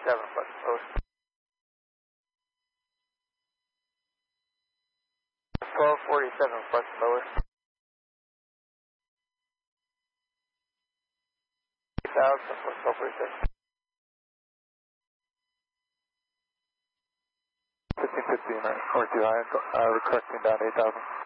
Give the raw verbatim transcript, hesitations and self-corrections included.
forty-seven, flex lowest. twelve forty-seven, flex lowest. eight thousand, flex twelve forty-six. fifteen fifteen, right, or too high, uh, we're correcting down eight thousand.